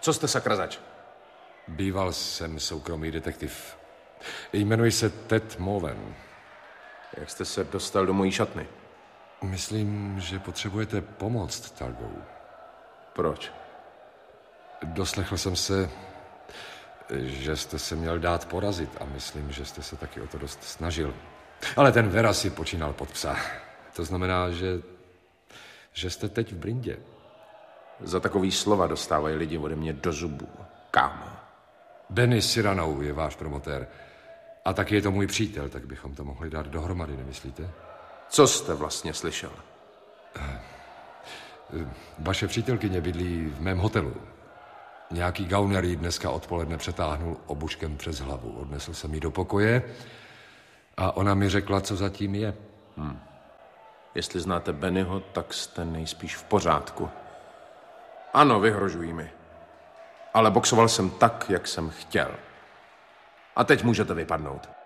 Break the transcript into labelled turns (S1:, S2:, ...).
S1: Co jste sakra zač?
S2: Býval jsem soukromý detektiv. Jmenuji se Ted Mowen.
S1: Jak jste se dostal do mojí šatny?
S2: Myslím, že potřebujete pomoc, Talbot.
S1: Proč?
S2: Doslechl jsem se, že jste se měl dát porazit a myslím, že jste se taky o to dost snažil. Ale ten Vera si počínal pod psa. To znamená, že jste teď v brindě.
S1: Za takový slova dostávají lidi ode mě do zubů. Kámo.
S2: Benny Cyrano je váš promotér. A taky je to můj přítel, tak bychom to mohli dát dohromady, nemyslíte?
S1: Co jste vlastně slyšel?
S2: Vaše přítelkyně bydlí v mém hotelu. Nějaký gauner jí dneska odpoledne přetáhnul obuškem přes hlavu. Odnesl jsem ji do pokoje a ona mi řekla, co zatím je.
S1: Jestli znáte Bennyho, tak jste nejspíš v pořádku. Ano, vyhrožují mi. Ale boxoval jsem tak, jak jsem chtěl. A teď můžete vypadnout.